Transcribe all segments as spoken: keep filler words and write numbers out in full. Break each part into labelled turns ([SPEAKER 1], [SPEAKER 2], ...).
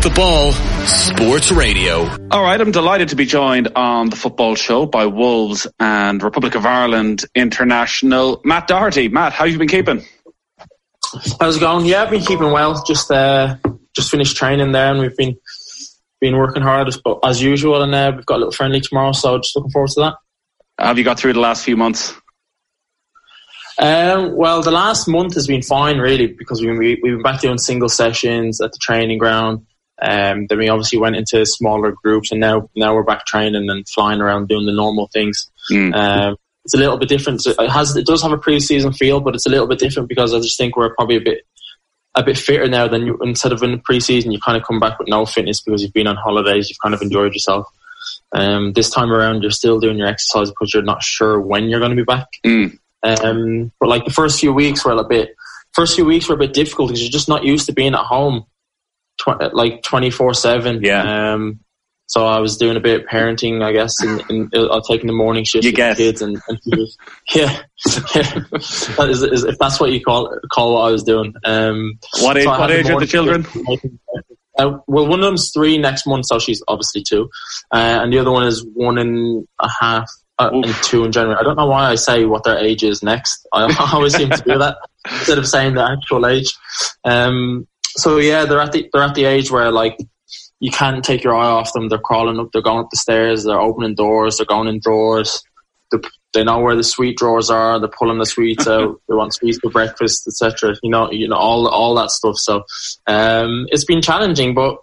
[SPEAKER 1] the Ball Sports Radio.
[SPEAKER 2] All right, I'm delighted to be joined on the Football Show by Wolves and Republic of Ireland international Matt Doherty. Matt, how have you been keeping?
[SPEAKER 3] How's it going? Yeah, I've been keeping well. Just uh, just finished training there, and we've been been working hard as, as usual. And uh, we've got a little friendly tomorrow, so just looking forward to that.
[SPEAKER 2] Have you got through the last few months?
[SPEAKER 3] Um, well, the last month has been fine, really, because we, we, we've been back doing single sessions at the training ground. Um, then we obviously went into smaller groups, and now now we're back training and flying around doing the normal things. Mm. Um, it's a little bit different. It has it does have a pre-season feel, but it's a little bit different because I just think we're probably a bit a bit fitter now than you, instead of in the pre-season you kind of come back with no fitness because you've been on holidays, you've kind of enjoyed yourself. Um, this time around, you're still doing your exercise because you're not sure when you're going to be back.
[SPEAKER 2] Mm.
[SPEAKER 3] Um, but like the first few weeks were a bit, first few weeks were a bit difficult because you're just not used to being at home, tw- like twenty-four seven.
[SPEAKER 2] Yeah.
[SPEAKER 3] Um, so I was doing a bit of parenting, I guess, and, and uh, taking the morning shifts with the kids, and, and yeah, yeah. That is, is, if that's what you call call what I was doing. Um,
[SPEAKER 2] what age?
[SPEAKER 3] So
[SPEAKER 2] what age are the children?
[SPEAKER 3] Uh, well, one of them's three next month, so she's obviously two, uh, and the other one is one and a half. Uh, and two in January. I don't know why I say what their age is next. I always seem to do that instead of saying the actual age. Um, so yeah, they're at the they're at the age where like you can't take your eye off them. They're crawling up, they're going up the stairs, they're opening doors, they're going in drawers. They, they know where the sweet drawers are. They're pulling the sweets out. They want sweets for breakfast, et cetera. You know, you know all all that stuff. So um, it's been challenging, but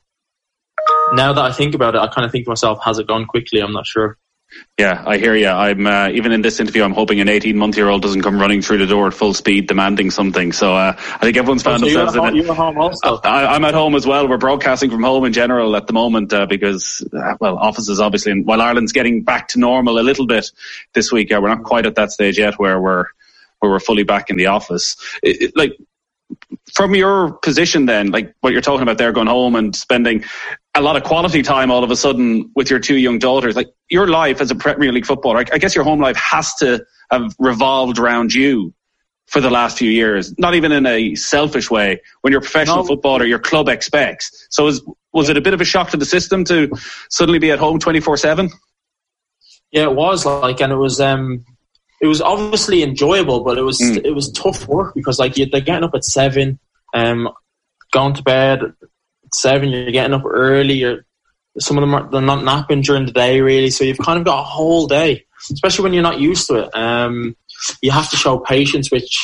[SPEAKER 3] now that I think about it, I kind of think to myself, has it gone quickly? I'm not sure.
[SPEAKER 2] Yeah, I hear you. I'm uh, even in this interview, I'm hoping an eighteen-month-year-old doesn't come running through the door at full speed demanding something. So uh, I think everyone's found
[SPEAKER 3] so
[SPEAKER 2] themselves
[SPEAKER 3] you're
[SPEAKER 2] in
[SPEAKER 3] it.
[SPEAKER 2] it.
[SPEAKER 3] You're home also.
[SPEAKER 2] I, I'm at home as well. We're broadcasting from home in general at the moment uh, because, uh, well, offices obviously, and while Ireland's getting back to normal a little bit this week, uh, we're not quite at that stage yet where we're where we're fully back in the office. It, it, like. From your position then, like what you're talking about there, going home and spending a lot of quality time all of a sudden with your two young daughters, like your life as a Premier League footballer, I guess your home life has to have revolved around you for the last few years, not even in a selfish way. When you're a professional no. footballer, your club expects. So was, was it a bit of a shock to the system to suddenly be at home twenty-four seven?
[SPEAKER 3] Yeah, it was like, and it was... um It was obviously enjoyable, but it was mm. it was tough work because like you, they're getting up at seven, um, going to bed at seven. You're getting up early. You're, some of them are they're not napping during the day really, so you've kind of got a whole day, especially when you're not used to it. Um, you have to show patience, which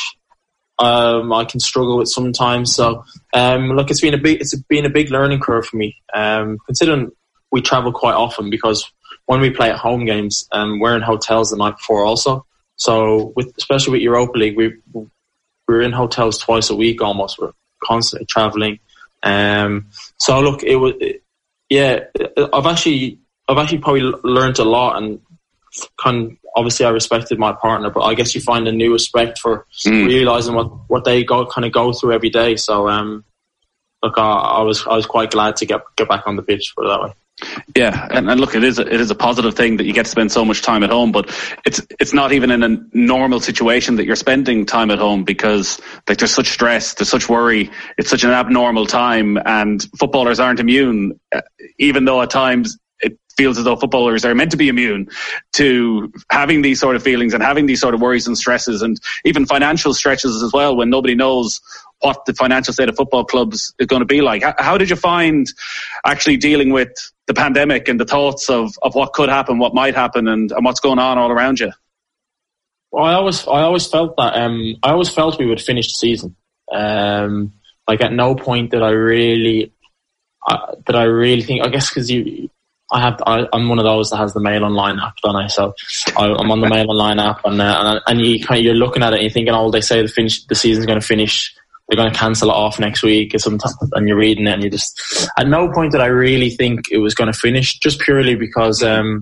[SPEAKER 3] um, I can struggle with sometimes. So um, look, it's been a big it's been a big learning curve for me. Um, considering we travel quite often because when we play at home games, um, we're in hotels the night before also. So, with especially with Europa League, we we're in hotels twice a week almost. We're constantly traveling. Um, so look, it was it, yeah. I've actually I've actually probably learned a lot, and kind of, obviously I respected my partner, but I guess you find a new respect for mm. realizing what, what they go kind of go through every day. So um, look, I, I was I was quite glad to get get back on the pitch, put it that way.
[SPEAKER 2] Yeah, and, and look, it is a, it is a positive thing that you get to spend so much time at home, but it's it's not even in a normal situation that you're spending time at home because like there's such stress, there's such worry, it's such an abnormal time, and footballers aren't immune, even though at times it feels as though footballers are meant to be immune to having these sort of feelings and having these sort of worries and stresses, and even financial stretches as well when nobody knows what the financial state of football clubs is going to be like. How, how did you find actually dealing with the pandemic and the thoughts of, of what could happen, what might happen, and, and what's going on all around you?
[SPEAKER 3] Well, I always, I always felt that. Um, I always felt we would finish the season. Um, like at no point did I really, uh, did I really think. I guess because you, I have, I, I'm one of those that has the Mail Online app, don't I? So I, I'm on the Mail Online app, and uh, and, and you kind of, you're looking at it and you're thinking, oh, they say the finish, the season's going to finish. They're going to cancel it off next week or sometimes, and you're reading it and you just, at no point did I really think it was going to finish, just purely because, um,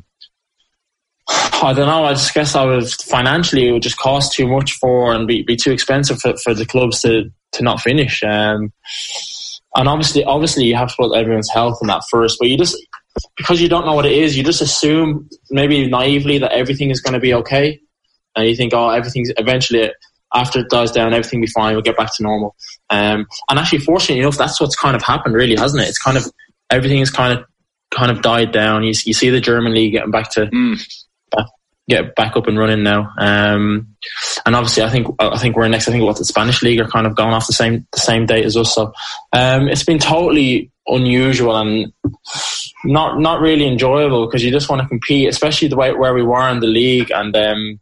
[SPEAKER 3] I don't know, I just guess I was financially, it would just cost too much for and be, be too expensive for, for the clubs to, to not finish. Um, and obviously, obviously you have to put everyone's health in that first, but you just, because you don't know what it is, you just assume maybe naively that everything is going to be okay. And you think, oh, everything's eventually, after it dies down, everything will be fine. We'll get back to normal. Um, and actually, fortunately enough, that's what's kind of happened, really, hasn't it? It's kind of everything is kind of kind of died down. You, you see the German league getting back to
[SPEAKER 2] mm.
[SPEAKER 3] back, get back up and running now, um, and obviously I think I think we're next. I think what the Spanish league are kind of going off the same the same date as us. So um, it's been totally unusual and not not really enjoyable because you just want to compete, especially the way where we were in the league and um,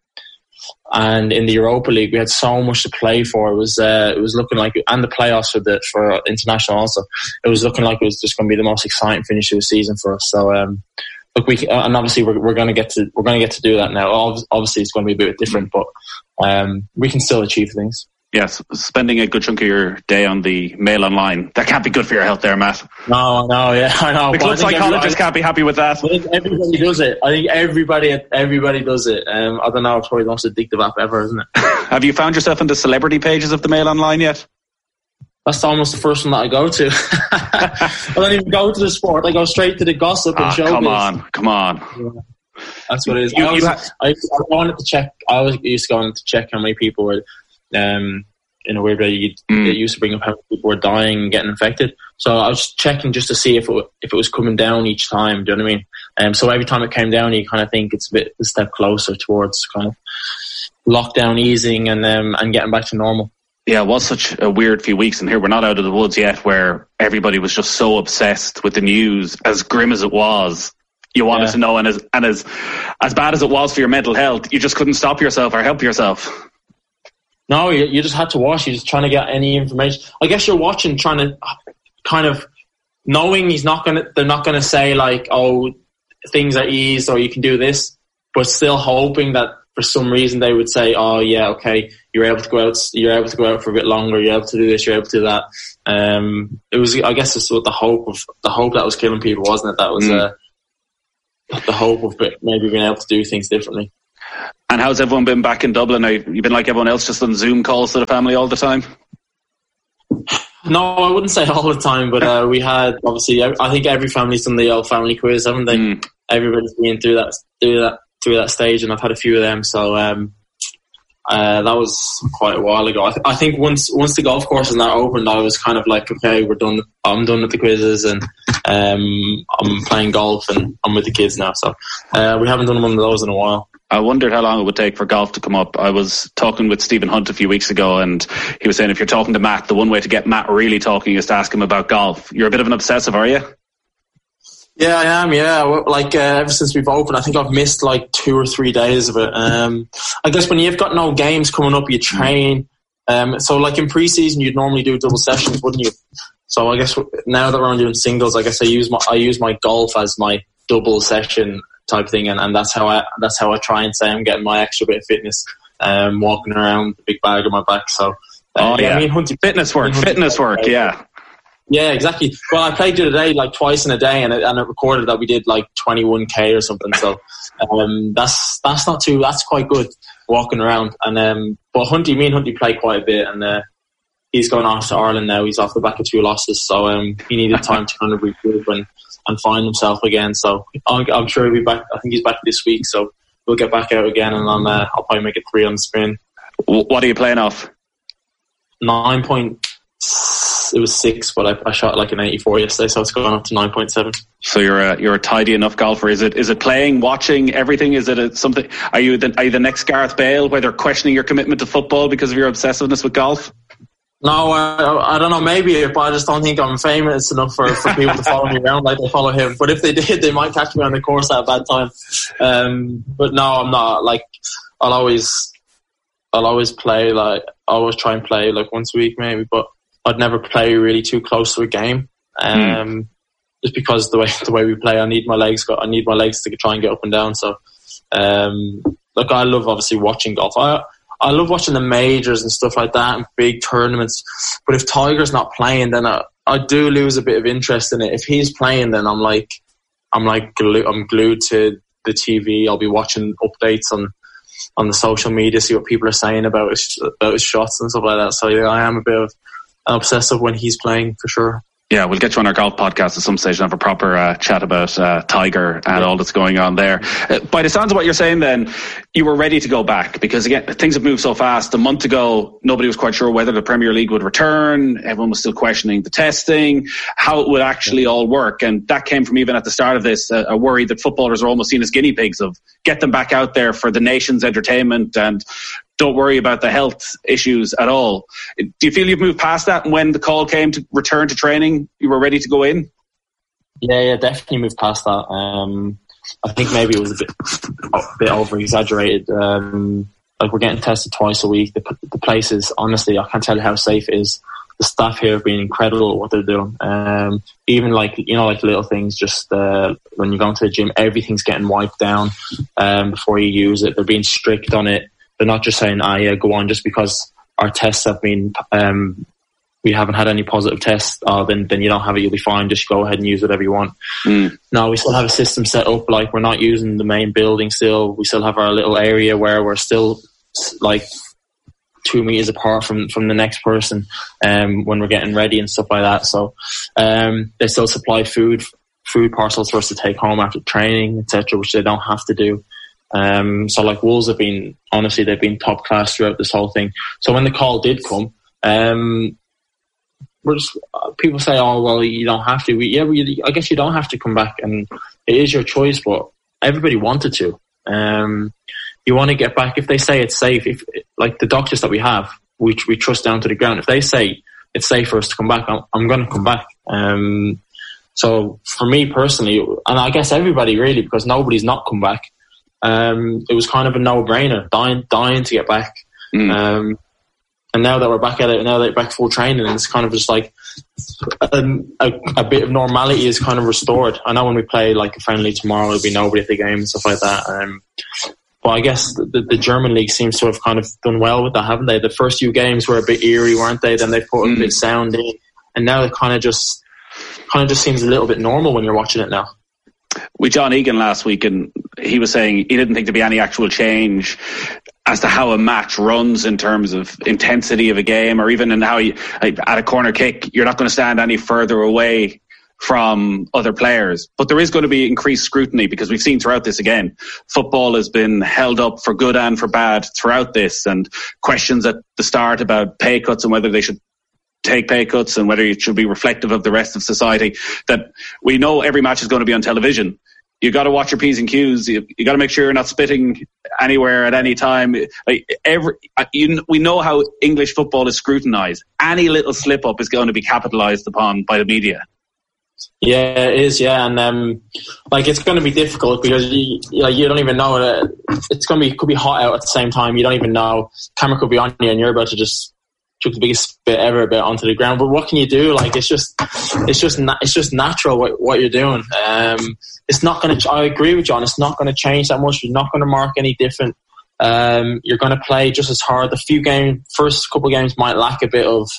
[SPEAKER 3] and in the Europa League. We had so much to play for. It was uh, it was looking like, and the playoffs for the for international also. It was looking like it was just going to be the most exciting finish of the season for us. So um, look, we and obviously we're we're going to get to we're going to get to do that now. Obviously, it's going to be a bit different, but um, we can still achieve things.
[SPEAKER 2] Yes, spending a good chunk of your day on the Mail Online. That can't be good for your health there, Matt.
[SPEAKER 3] No, no, yeah, I know.
[SPEAKER 2] The club psychologist can't be happy with that.
[SPEAKER 3] I think everybody does it. I think everybody everybody does it. Um, I don't know, it's probably the most addictive app ever, isn't it?
[SPEAKER 2] Have you found yourself in the celebrity pages of the Mail Online yet?
[SPEAKER 3] That's almost the first one that I go to. I don't even go to the sport. I go straight to the gossip and
[SPEAKER 2] oh,
[SPEAKER 3] showbiz.
[SPEAKER 2] Come on, come on.
[SPEAKER 3] Yeah, that's what it is.
[SPEAKER 2] You,
[SPEAKER 3] I, always,
[SPEAKER 2] you ha-
[SPEAKER 3] I, I wanted to check. I always used to go on to check how many people were... Um, in a weird way, you mm. it used to bring up how people were dying and getting infected. So I was checking just to see if it, if it was coming down each time. Do you know what I mean? Um, so every time it came down, you kind of think it's a bit a step closer towards kind of lockdown easing and um, and getting back to normal.
[SPEAKER 2] Yeah, it was such a weird few weeks, and here we're not out of the woods yet, where everybody was just so obsessed with the news, as grim as it was. You wanted yeah. to know, and as and as as bad as it was for your mental health, you just couldn't stop yourself or help yourself.
[SPEAKER 3] No, you, you just had to watch. You're just trying to get any information. I guess you're watching, trying to kind of knowing he's not going to. They're not going to say like, "Oh, things are eased," or "You can do this," but still hoping that for some reason they would say, "Oh, yeah, okay, you're able to go out. You're able to go out for a bit longer. You're able to do this. You're able to do that." Um, it was, I guess, it's what the hope of the hope that was killing people, wasn't it? That was mm. uh, the hope of maybe being able to do things differently.
[SPEAKER 2] And how's everyone been back in Dublin? Have you been like everyone else, just on Zoom calls to the family all the time?
[SPEAKER 3] No, I wouldn't say all the time, but uh, we had, obviously, I think every family's done the old family quiz, haven't they? Mm. Everybody's been through that, through that, through that stage, and I've had a few of them. So um, uh, that was quite a while ago. I, th- I think once once the golf course is now opened, I was kind of like, okay, we're done. I'm done with the quizzes, and um, I'm playing golf, and I'm with the kids now. So uh, we haven't done one of those in a while.
[SPEAKER 2] I wondered how long it would take for golf to come up. I was talking with Stephen Hunt a few weeks ago, and he was saying if you're talking to Matt, the one way to get Matt really talking is to ask him about golf. You're a bit of an obsessive, are you?
[SPEAKER 3] Yeah, I am, yeah. Like, uh, ever since we've opened, I think I've missed like two or three days of it. Um, I guess when you've got no games coming up, you train. Um, so like in pre-season, you'd normally do double sessions, wouldn't you? So I guess now that we're on doing singles, I guess I use my, I use my golf as my double session type thing, and, and that's how I that's how I try and say I'm getting my extra bit of fitness, um, walking around with a big bag on my back. So, uh,
[SPEAKER 2] oh yeah,
[SPEAKER 3] yeah. I mean, Hunty,
[SPEAKER 2] fitness work, fitness work, play. yeah,
[SPEAKER 3] yeah, exactly. Well, I played the other day like twice in a day, and it, and it recorded that we did like twenty-one K or something. So, um, that's that's not too that's quite good walking around. And um, but Hunty, me and Hunty play quite a bit, and uh, he's going off to Ireland now. He's off the back of two losses, so um, he needed time to kind of regroup and. and find himself again. So I'm, I'm sure he'll be back. I think he's back this week, so we'll get back out again, and I'm, uh, I'll probably make it three on the spin.
[SPEAKER 2] What are you playing off?
[SPEAKER 3] Nine point. It was six, but I, I shot like an eighty-four yesterday, so it's going up to nine point seven.
[SPEAKER 2] So you're a you're a tidy enough golfer. Is it is it playing, watching, everything? Is it a, something? Are you the, are you the next Gareth Bale, where they're questioning your commitment to football because of your obsessiveness with golf?
[SPEAKER 3] No, I, I don't know, maybe, but I just don't think I'm famous enough for, for people to follow me around like they follow him. But if they did, they might catch me on the course at a bad time. Um, but no, I'm not. Like, I'll always, I'll always play, like, I always try and play, like, once a week maybe, but I'd never play really too close to a game. Um, mm. Just because the way, the way we play, I need my legs, I need my legs to try and get up and down. So, um, look, I love obviously watching golf. I, I love watching the majors and stuff like that and big tournaments. But if Tiger's not playing, then I, I do lose a bit of interest in it. If he's playing, then I'm like, I'm like, glue, I'm glued to the T V. I'll be watching updates on, on the social media, see what people are saying about his, about his shots and stuff like that. So yeah, I am a bit of an obsessive when he's playing for sure.
[SPEAKER 2] Yeah, we'll get you on our golf podcast at some stage and have a proper uh, chat about uh, Tiger and yeah. all that's going on there. Uh, by the sounds of what you're saying then, you were ready to go back because, again, things have moved so fast. A month ago, nobody was quite sure whether the Premier League would return. Everyone was still questioning the testing, how it would actually all work. And that came from even at the start of this, uh, a worry that footballers are almost seen as guinea pigs of get them back out there for the nation's entertainment and don't worry about the health issues at all. Do you feel you've moved past that? And when the call came to return to training, you were ready to go in?
[SPEAKER 3] Yeah, yeah, definitely moved past that. Um, I think maybe it was a bit, a bit over exaggerated. Um, like we're getting tested twice a week. The, the place is, honestly, I can't tell you how safe it is. The staff here have been incredible at what they're doing. Um, even like, you know, like little things, just uh, when you go into the gym, everything's getting wiped down um, before you use it. They're being strict on it. They're not just saying, ah, yeah, go on, just because our tests have been, um, we haven't had any positive tests, oh, then, then you don't have it, you'll be fine, just go ahead and use whatever you want. Mm. No, we still have a system set up, like we're not using the main building still. We still have our little area where we're still like two meters apart from, from the next person um, when we're getting ready and stuff like that. So um, they still supply food, food parcels for us to take home after training, et cetera, which they don't have to do. Um, so like Wolves have been, honestly, they've been top class throughout this whole thing. So when the call did come, um, we're just, uh, people say, oh, well, you don't have to. We, yeah, we, I guess you don't have to come back and it is your choice, but everybody wanted to. Um, you want to get back. If they say it's safe, if like the doctors that we have, we, we trust down to the ground. If they say it's safe for us to come back, I'm, I'm going to come back. Um, so for me personally, and I guess everybody really, because nobody's not come back, Um, it was kind of a no-brainer, dying, dying to get back. Mm. Um, and now that we're back at it, now that we're back full training, it's kind of just like a, a, a bit of normality is kind of restored. I know when we play like a friendly tomorrow, there'll be nobody at the game and stuff like that. Um, but I guess the, the German league seems to have kind of done well with that, haven't they? The first few games were a bit eerie, weren't they? Then they put mm. a bit of sound in, and now it kind of just kind of just seems a little bit normal when you're watching it now.
[SPEAKER 2] With John Egan last week, and he was saying he didn't think there'd be any actual change as to how a match runs in terms of intensity of a game, or even in how you, like, at a corner kick, you're not going to stand any further away from other players. But there is going to be increased scrutiny because we've seen throughout this again, football has been held up for good and for bad throughout this, and questions at the start about pay cuts and whether they should take pay cuts and whether it should be reflective of the rest of society, that we know every match is going to be on television. You got to watch your P's and Q's. You, you got to make sure you're not spitting anywhere at any time. Like every, you, we know how English football is scrutinised. Any little slip up is going to be capitalised upon by the media.
[SPEAKER 3] Yeah, it is. Yeah, and um, like it's going to be difficult because you, you, know, you don't even know uh, it's going to be could be hot out at the same time. You don't even know. Camera could be on you, and you're about to just took the biggest spit ever a bit onto the ground. But what can you do? Like it's just, it's just, na- it's just natural what, what you're doing. Um, it's not going to. I agree with John. It's not going to change that much. You're not going to mark any different. Um, you're going to play just as hard. The few game, first couple of games might lack a bit of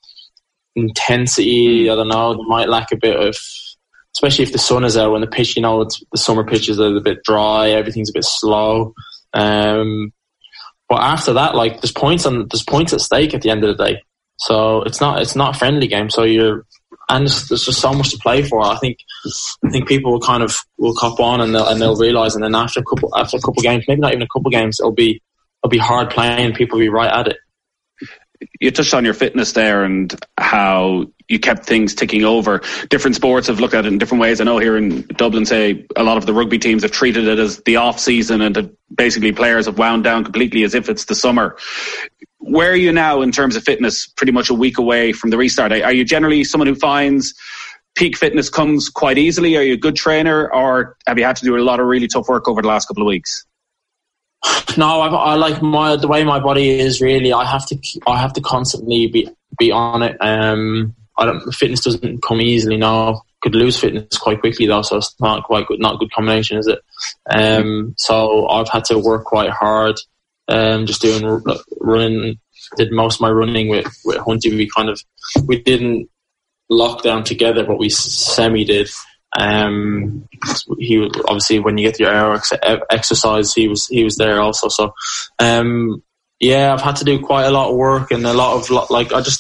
[SPEAKER 3] intensity. I don't know. They might lack a bit of, especially if the sun is out. When the pitch, you know, it's, the summer pitches are a bit dry. Everything's a bit slow. Um, But after that, like there's points on there's points at stake at the end of the day. So it's not it's not a friendly game. So you're and there's, there's just so much to play for. I think I think people will kind of will cop on and they'll and they'll realise. And then after a couple after a couple games, maybe not even a couple games, it'll be it'll be hard playing. People will be right at it.
[SPEAKER 2] You touched on your fitness there and how you kept things ticking over. Different sports have looked at it in different ways. I know here in Dublin, say, a lot of the rugby teams have treated it as the off-season and that basically players have wound down completely as if it's the summer. Where are you now in terms of fitness, pretty much a week away from the restart? Are you generally someone who finds peak fitness comes quite easily? Are you a good trainer, or have you had to do a lot of really tough work over the last couple of weeks?
[SPEAKER 3] No, I, I like my the way my body is. Really, I have to I have to constantly be be on it. Um, I don't. Fitness doesn't come easily. No, could lose fitness quite quickly though, so it's not quite good. Not a good combination, is it? Um, so I've had to work quite hard. Um, just doing running. Did most of my running with with Hunty. We kind of we didn't lock down together, but we semi did. Um, he obviously when you get your hour ex- exercise, he was he was there also. So, um, yeah, I've had to do quite a lot of work and a lot of like I just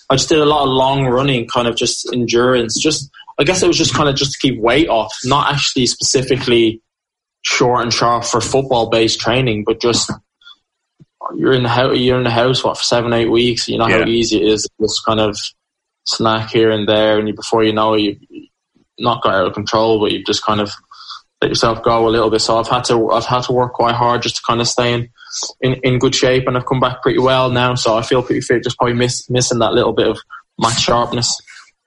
[SPEAKER 3] I just did a lot of long running, kind of just endurance. Just I guess it was just kind of just to keep weight off, not actually specifically short and sharp for football based training, but just you're in the house. You're in the house what for seven, eight weeks. You know yeah. how easy it is to just kind of snack here and there, and you, before you know it, you've not got out of control, but you've just kind of let yourself go a little bit. So I've had to I've had to work quite hard just to kind of stay in, in, in good shape, and I've come back pretty well now. So I feel pretty fit. Just probably miss, missing that little bit of match sharpness.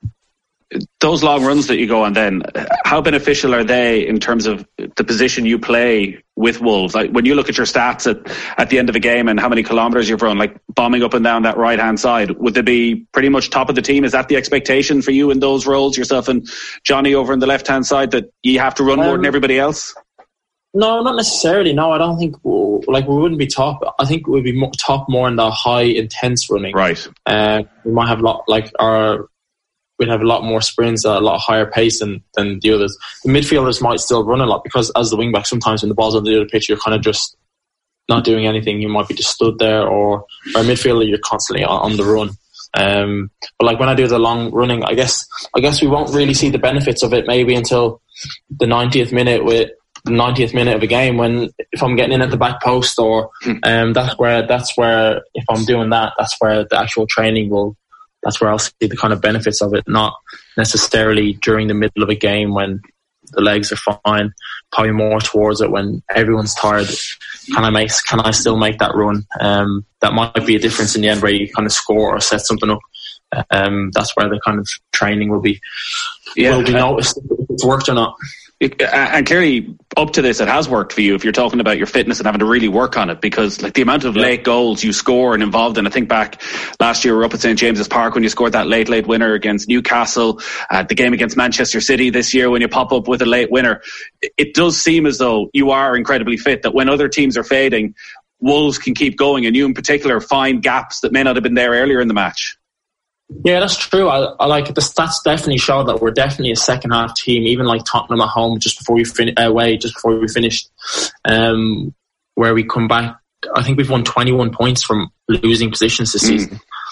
[SPEAKER 2] Those long runs that you go on then, how beneficial are they in terms of the position you play with Wolves? Like when you look at your stats at, at the end of a game and how many kilometres you've run, like bombing up and down that right-hand side, would they be pretty much top of the team? Is that the expectation for you in those roles, yourself and Johnny over on the left-hand side, that you have to run um, more than everybody else?
[SPEAKER 3] No, not necessarily. No, I don't think, we'll, like we wouldn't be top. I think we'd be more, top more in the high, intense running.
[SPEAKER 2] Right.
[SPEAKER 3] Uh, we might have a lot, like our... we'd have a lot more sprints at a lot higher pace than, than the others. The midfielders might still run a lot because as the wing-back, sometimes when the ball's on the other pitch, you're kind of just not doing anything. You might be just stood there, or, or a midfielder, you're constantly on, on the run. Um, but like when I do the long running, I guess I guess we won't really see the benefits of it maybe until the ninetieth minute with the ninetieth minute of a game, when if I'm getting in at the back post, or um, that's where that's where if I'm doing that, that's where the actual training will. That's where I'll see the kind of benefits of it, not necessarily during the middle of a game when the legs are fine. Probably more towards it when everyone's tired. Can I make? Can I still make that run? Um, that might be a difference in the end where you kind of score or set something up. Um, that's where the kind of training will be yeah, will be noticed if it's worked or not.
[SPEAKER 2] And clearly, up to this, it has worked for you if you're talking about your fitness and having to really work on it, because like the amount of yeah. late goals you score and involved in. I think back last year we were up at Saint James's Park when you scored that late, late winner against Newcastle, uh, the game against Manchester City this year when you pop up with a late winner. It does seem as though you are incredibly fit, that when other teams are fading, Wolves can keep going, and you in particular find gaps that may not have been there earlier in the match.
[SPEAKER 3] Yeah, that's true. I, I like the stats definitely show that we're definitely a second half team, even like Tottenham at home just before we fin- away, just before we finished, um, where we come back. I think we've won twenty-one points from losing positions this mm. season.